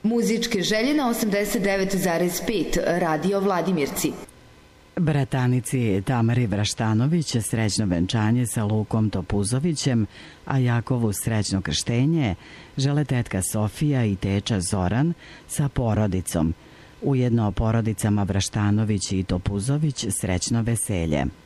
Muzičke želje na 89,5 Radio Vladimirci. Bratanici Tamari Vraštanović srećno venčanje sa Lukom Topuzovićem, a Jakovu srećno krštenje žele tetka Sofija i teča Zoran sa porodicom. Ujedno porodicama Vraštanović i Topuzović srećno veselje.